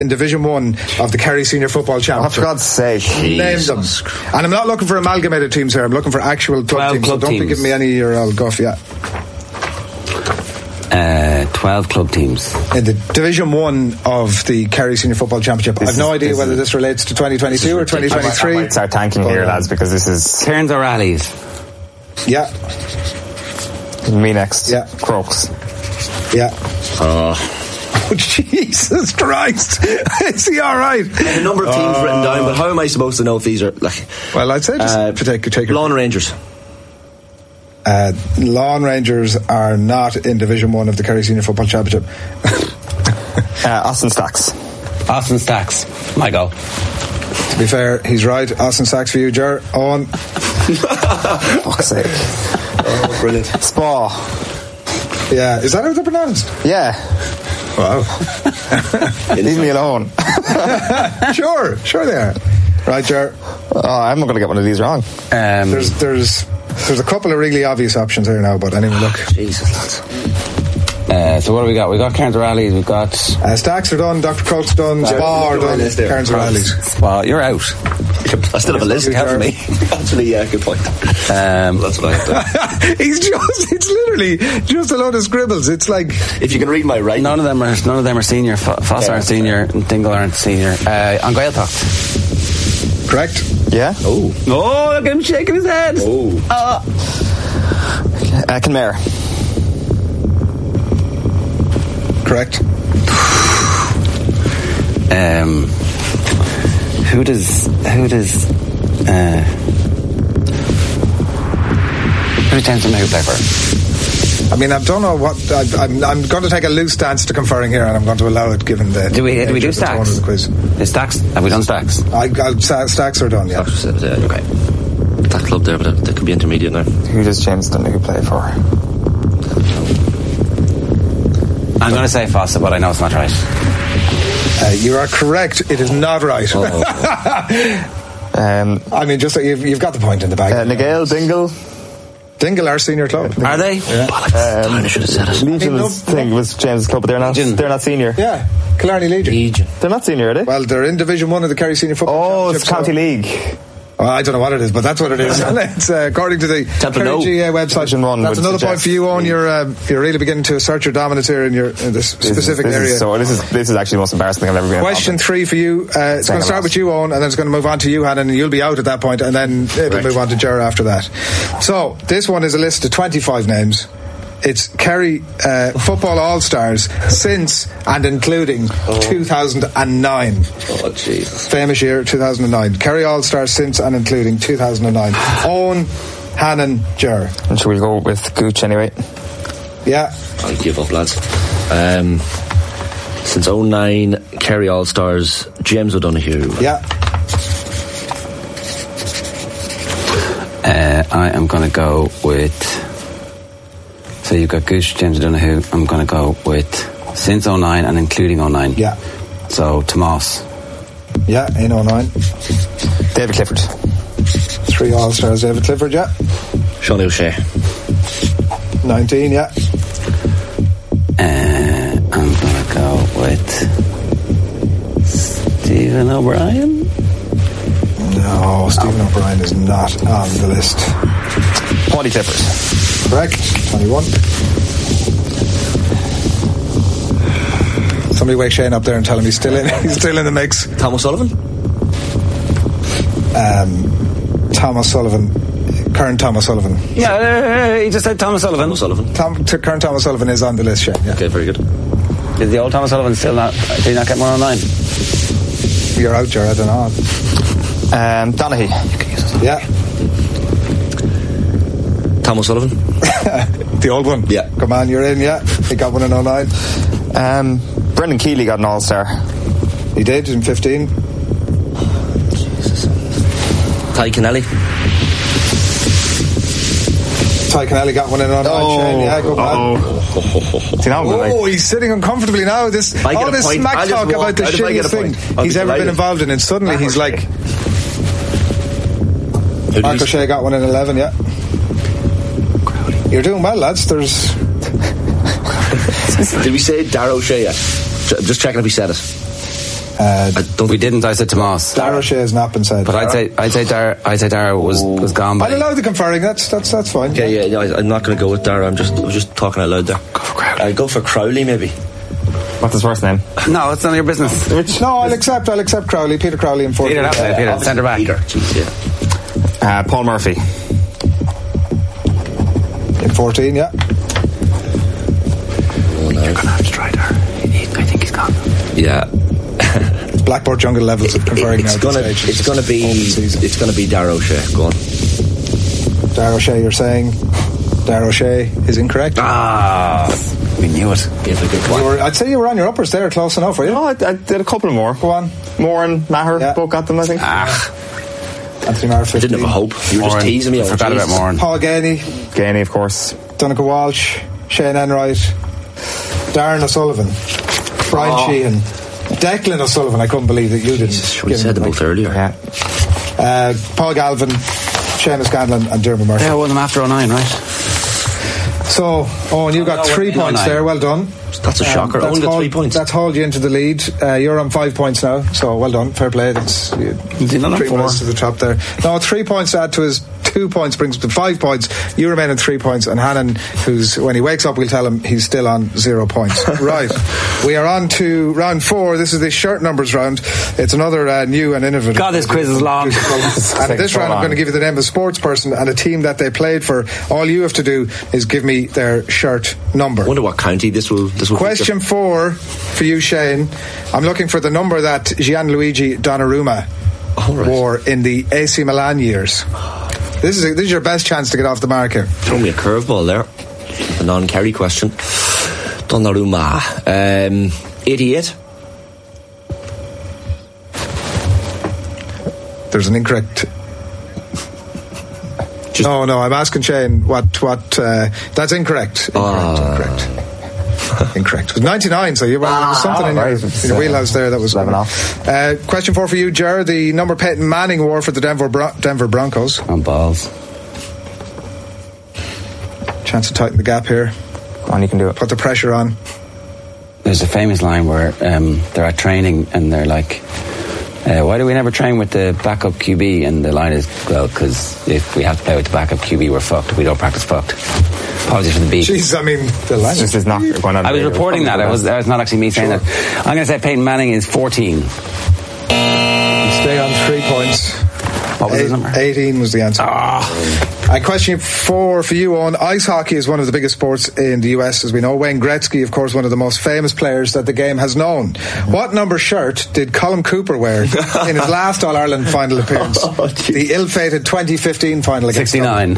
in Division 1 of the Kerry Senior Football Championship? For God's sake. Name them. And I'm not looking for amalgamated teams here. I'm looking for actual club teams. So don't be giving me any of your old guff yet. 12 club teams. In the Division 1 of the Kerry Senior Football Championship. I've no idea whether this relates to 2022 or 2023. I might start tanking here, lads, because this is... Cairns O'Reilly's. Yeah. Me next. Yeah. Crokes. Yeah. Oh, Jesus Christ. Is he alright? A number of teams written down, but how am I supposed to know if these are like... Well, I'd say just take Lawn Rangers. Lawn Rangers are not in Division 1 of the Kerry Senior Football Championship. Austin Stacks. Austin Stacks. My go. To be fair, he's right. Austin Stacks for you, Ger. Owen. Fuck's sake. Oh, brilliant. Spa. Yeah, is that how they're pronounced? Yeah. Wow. Leave me alone. Sure they are. Right, Ger. I'm not going to get one of these wrong. There's a couple of really obvious options here now, but anyway, look. Jesus, lads. So what do we got? We got Cairns O'Reilly's. We've got Stacks are done. Dr. Croak's done. Spa are done. Cairns O'Reilly's. Spa, you're out. I still have a list. For me. Actually, yeah, good point. That's what I have done. It's literally just a load of scribbles. It's like, if you can read my writing. None of them are senior. Foss aren't senior. And Dingle aren't senior. On Gaeltacht. Correct. Yeah. Oh, look at him shaking his head. Kenmare. Correct. Who does James Donahue play for? I mean, I don't know what I'm going to take a loose stance to conferring here, and I'm going to allow it given the. Do we do Stacks? The quiz. Is Stacks? Have we done Stacks? Stacks are done. Yeah. Okay. That club there, but they could be intermediate now. Who does James Donahue play for? I'm going to say Fossa, but I know it's not right. You are correct. It is not right. I mean, just you've got the point in the bag. Nagale, Dingle, our senior club. Are they? Yeah. I should have said it. Legion was James' club, but they're not senior. Yeah, Killarney Legion. They're not senior, are they? Well, they're in Division 1 of the Kerry Senior Football Championship. It's County League. Well, I don't know what it is, but that's what it is. It's according to the Kerry GA website. That's another point for you, Owen. You're really beginning to assert your dominance here in this specific area. This is actually the most embarrassing thing I've ever been involved in. Question 3 for you. It's going to start with you, Owen, and then it's going to move on to you, Hannon, and you'll be out at that point, and then it'll move on to Ger after that. So this one is a list of 25 names. It's Kerry Football All-Stars since and including 2009. Oh, Jesus. Famous year, 2009. Kerry All-Stars since and including 2009. Owen, Hannon, Ger. And should we go with Gooch anyway? Yeah. I'll give up, lads. Since 2009, Kerry All-Stars, James O'Donoghue. Yeah. I am going to go with... So you've got Gooch, James O'Donoghue. I'm going to go with since 2009 and including 2009. Yeah. So Tomas. Yeah, in 2009. David Clifford. 3 All-Stars, David Clifford, yeah. Sean O'Shea. 19, yeah. I'm going to go with Stephen O'Brien. No, Stephen O'Brien is not on the list. Paulie Clifford. Correct. 21. Somebody wake Shane up there and tell him he's still in the mix. Thomas Sullivan. Thomas Sullivan. Current Thomas Sullivan. Yeah, he just said Thomas Sullivan. Current Thomas Sullivan is on the list, Shane. Yeah. Okay, very good. Is the old Thomas Sullivan still not? Did he not get more online? You're out, Jared, and on. Donaghy. Yeah. Thomas Sullivan. The old one. Yeah. Come on, you're in. Yeah. He got one in 2009. Brendan Keeley got an All-Star. He did in 15. Jesus. Ty Kennelly. Ty Kennelly got one in 2009. Shane. Yeah, good man. He's sitting uncomfortably now. All this smack talk about the shittiest thing he's ever been involved in, and suddenly he's like... Mark O'Shea got one in 11, yeah. You're doing well, lads. There's... Did we say Darrow O'Shea yet? Just checking if we said it. We didn't. I said Tomas. Dara O'Shea's not been said. But I'd say Dara was gone by. I'll allow the conferring. That's fine. Yeah. I'm not going to go with Dara. I was just talking out loud there. Go for Crowley. I'd go for Crowley maybe. What's his first name? No, it's none of your business. No, I'll accept Crowley. Peter Crowley in 14. Peter, centre back. Jeez, Paul Murphy. In 14, yeah. You're going to have to try Dara. I think he's gone. Yeah. Blackboard Jungle levels of conferring now. It's gonna be Dara O'Shea. Go on. Dara O'Shea, you're saying Dara O'Shea is incorrect? We knew it. I'd say you were on your uppers there, close enough, were you? Oh, I did a couple more. Go on. Moore and Maher both got them, I think. Anthony Maher, 15. I didn't have a hope. You were just teasing me. I forgot about Moran. Paul Gainey. Gainey, of course. Donegal Walsh. Shane Enright. Darren O'Sullivan. Brian Sheehan. Declan O'Sullivan. I couldn't believe that you didn't. We said them both earlier. Yeah. Paul Galvin, Seamus Scanlon and Dermot Murphy. Yeah, I won them after 09, right? So, Owen, you got 3 points there. Well done. That's a shocker. Only got 3 points. That's hauled you into the lead. You're on 5 points now, so well done. Fair play. That's 3 points to the top there. No, 3 points to add to his 2 points brings him to 5 points. You remain on 3 points, and Hannon, who's when he wakes up, we'll tell him he's still on 0 points. Right. We are on to round 4. This is the shirt numbers round. It's another new and innovative. God, this quiz is long. And this round, I'm going to give you the name of a sports person and a team that they played for. All you have to do is give me their shirt number. I wonder what county this will. Question 4 for you, Shane. I'm looking for the number that Gianluigi Donnarumma wore in the AC Milan years. This is your best chance to get off the mark here. Throw me a curveball there. A non-Kerry question. Donnarumma. 88. There's an incorrect. No, I'm asking Shane what that's incorrect. Incorrect. It was 99, so there was something in your wheelhouse there that was 11 off. Question 4 for you, Ger. The number Peyton Manning wore for the Denver Broncos. On balls. Chance to tighten the gap here. Go on, you can do it. Put the pressure on. There's a famous line where they're at training and they're like, why do we never train with the backup QB? And the line is, well, because if we have to play with the backup QB, we're fucked. If we don't practice, fucked. Apologies for the beat. Jeez, I mean, the line just is not going on. I was reporting that. It was not actually me saying that. I'm going to say Peyton Manning is 14. You stay on 3 points. What was his number? 18 was the answer. Question 4 for you, Owen. Ice hockey is one of the biggest sports in the US, as we know. Wayne Gretzky, of course, one of the most famous players that the game has known. What number shirt did Colin Cooper wear in his last All-Ireland final appearance? The ill-fated 2015 final against 69.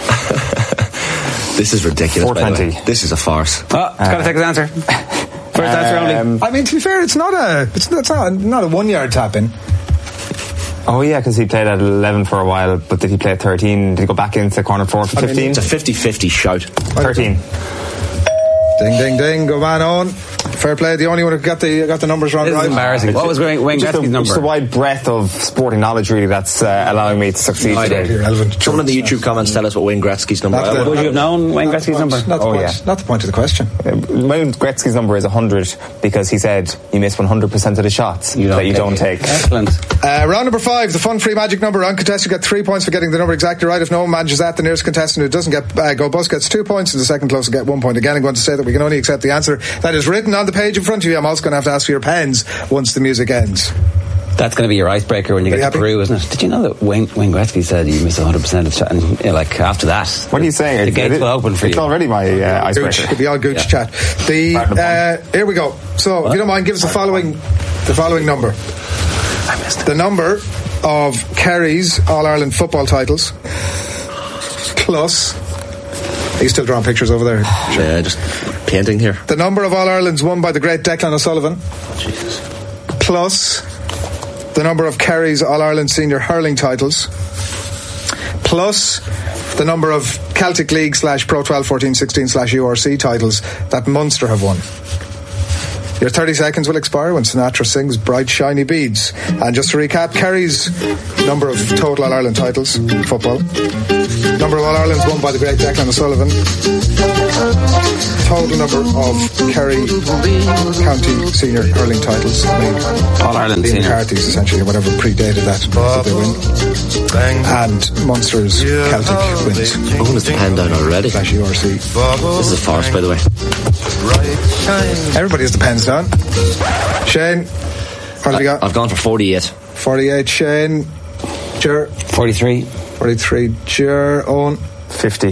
This is ridiculous. 420. This is a farce. It's got to take his answer. First answer only. I mean, to be fair, it's not a 1 yard tap in. Oh yeah, because he played at 11 for a while, but did he play at 13? Did he go back into corner 4 for 15? It's a 50-50 shout. 13. Ding, ding, ding. Go on. Fair play. The only one who got the numbers wrong. This is embarrassing. What was Wayne Gretzky's number? Just a wide breadth of sporting knowledge, really, that's allowing me to succeed today. Someone in the YouTube comments tell us what Wayne Gretzky's number is. Would you have known Wayne Gretzky's number? Not the point of the question. Wayne Gretzky's number is 100 because he said you miss 100% of the shots that you don't take. Excellent. Round number 5, the fun free magic number. Uncontested get 3 points for getting the number exactly right. If no one manages that, the nearest contestant who doesn't get go bust gets 2 points, and the second closest get 1 point. Again, I'm going to say that we can only accept the answer that is written on the page in front of you. I'm also going to have to ask for your pens once the music ends. That's going to be your icebreaker when you get to Peru, isn't it? Did you know that Wayne Gretzky said you miss 100% of the shot, and after that, what are you saying? The gates will open for you. It's already my icebreaker. Gooch, the old Gooch chat. Here we go. So, if you don't mind, give us the following number. I missed it. The number of Kerry's All-Ireland football titles plus. Are you still drawing pictures over there? Yeah, just painting here. The number of All-Irelands won by the great Declan O'Sullivan. Jesus. Plus the number of Kerry's All-Ireland senior hurling titles. Plus the number of Celtic League /Pro 12-14-16 /URC titles that Munster have won. Your 30 seconds will expire when Sinatra sings Bright Shiny Beads. And just to recap, Kerry's number of total All-Ireland titles in football. Number of All-Irelands won by the great Declan O'Sullivan. Total number of Kerry County senior hurling titles. I mean, All-Ireland Liam senior. McCarthy's essentially, or whatever predated that they win. And Munster's Celtic wins. Owen has the pen down already. Slash URC. This is a farce, by the way. Everybody has the pens down. Shane, what have you got? I've gone for 48. 48, Shane. Ger. 43. 43, Ger. Owen. 50.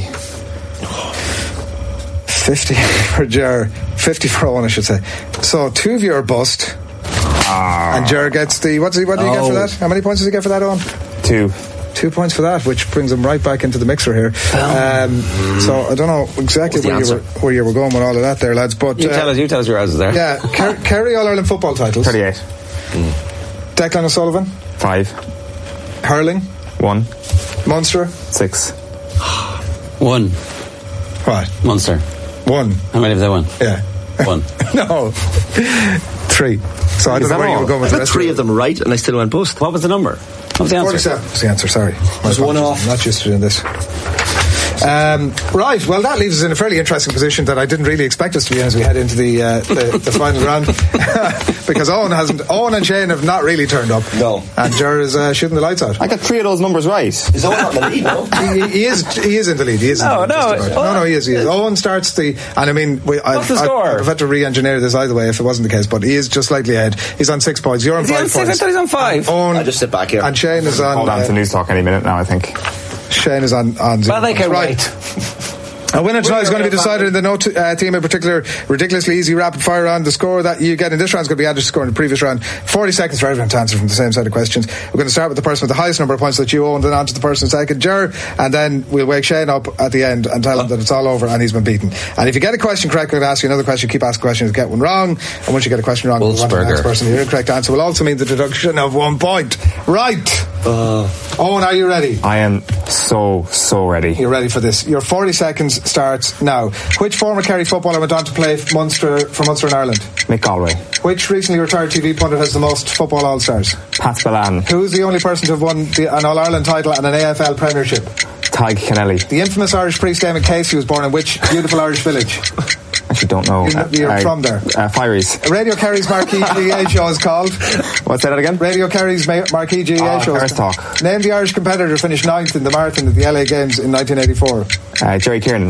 50 for Ger. 50 for Owen, I should say. So 2 of you are bust. And Ger gets the... What do you get for that? How many points does he get for that, Owen? 2. 2 points for that, which brings him right back into the mixer here. So I don't know exactly where you were going with all of that there, lads. But You tell us your answers there. yeah, Kerry All-Ireland football titles. 38. Declan O'Sullivan. 5. Hurling. 1. Munster. 6. 1. What? Munster. 1. How many have they won? Yeah. 1. No. 3. So I don't know where you were going with the I got rest 3 of of them right, and I still went bust. What was the number? What was the answer? 47 was the answer, sorry. There's one off. I'm not used to doing this. Right, well, that leaves us in a fairly interesting position that I didn't really expect us to be in as we head into the final round. Because Owen and Shane have not really turned up. No. And Ger is shooting the lights out. I got 3 of those numbers right. Is Owen not in the lead, no? He is in the lead. He is in the lead. No, he is. Owen starts the... And I mean... What's the score? I've had to re-engineer this either way if it wasn't the case, but he is just slightly ahead. He's on 6 points. You're on 5 points. I thought he's on 5. Owen... I just sit back here. And Shane is on... Hold on to News Talk any minute now, I think. Shane is on 0. Well, they can wait. A winner tonight is going to be decided in the no team in particular ridiculously easy rapid fire round. The score that you get in this round is going to be added to the score in the previous round. 40 seconds for everyone to answer from the same set of questions. We're going to start with the person with the highest number of points that you own, then on to the person second, Ger, and then we'll wake Shane up at the end and tell him that it's all over and he's been beaten. And if you get a question correct, we're going to ask you another question. Keep asking questions, get one wrong, and once you get a question wrong, we'll on to the next person. Your incorrect answer will also mean the deduction of 1 point. Right. Owen, are you ready? I am so ready. You're ready for this. Your 40 seconds starts now. Which former Kerry footballer went on to play for Munster in Ireland? Mick Galway. Which recently retired TV pundit has the most football All-Stars? Pat Spillane. Who's the only person to have won an All-Ireland title and an AFL Premiership? Tig Kennelly. The infamous Irish priest Damon Casey was born in which beautiful Irish village? Actually don't know. You're from there. Fireys. Radio Kerry's marquee GAA show is called? What's that again? Radio Kerry's marquee GAA show. Paris Talk. Name the Irish competitor finished 9th in the marathon at the LA Games in 1984. Jerry Kiernan.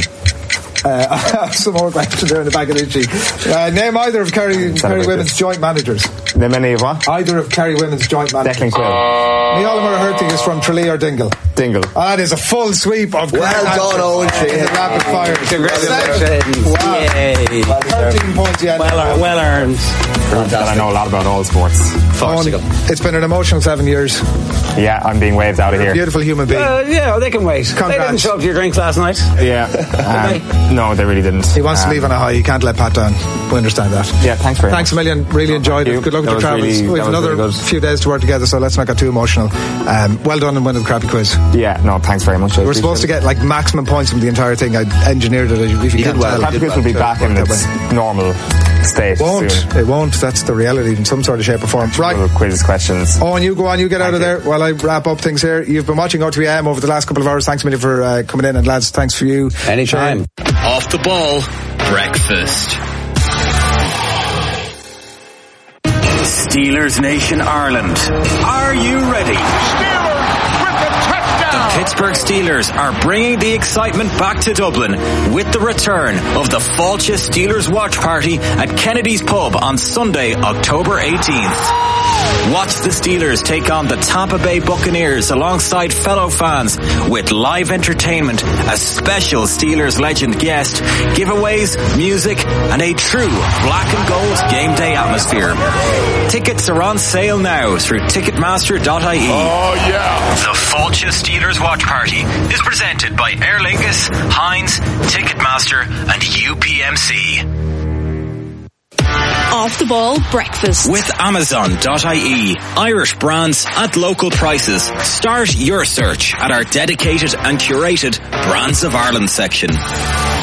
I have some more questions there in the back of the sheet. Name either of Kerry Women's joint managers. Name any of what? Either of Kerry Women's joint managers. Declan Quill. Neil O'Herty is from Tralee or Dingle? Dingle. That is a full sweep of Well done, Owen. in the rapid fire. Congratulations. Wow. Yay. 13 points yet. Well earned. And I know a lot about all sports. Owen, it's been an emotional 7 years. Yeah, I'm being waved out of here. Beautiful human being. Yeah, they can wait. Congrats. They didn't show up to your drinks last night. Yeah. No, they really didn't. He wants to leave on a high. He can't let Pat down. We understand that. Yeah, thanks very much. Thanks a million. Really enjoyed it. Good luck with your travels. We have another few days to work together, so let's not get too emotional. Well done and winning the crappy quiz. Yeah, no, thanks very much. We're supposed to get like maximum points from the entire thing. I engineered it. If you can't tell. Crappy quiz will be back in its normal state soon. It won't. That's the reality in some sort of shape or form. Right. Quiz questions. Owen, you go on. You get out of there while I wrap up things here. You've been watching O2AM over the last couple of hours. Thanks a million for coming in, and lads, thanks for you. Anytime. Off the ball, breakfast. Steelers Nation Ireland. Are you ready? The Pittsburgh Steelers are bringing the excitement back to Dublin with the return of the Fáilte Steelers Watch Party at Kennedy's Pub on Sunday, October 18th. Watch the Steelers take on the Tampa Bay Buccaneers alongside fellow fans with live entertainment, a special Steelers legend guest, giveaways, music, and a true black and gold game day atmosphere. Tickets are on sale now through Ticketmaster.ie. Oh yeah! The Fáilte Steelers Watch Party is presented by Aer Lingus, Heinz, Ticketmaster, and UPMC. Off the ball breakfast With Amazon.ie. Irish brands at local prices. Start your search at our dedicated and curated Brands of Ireland section.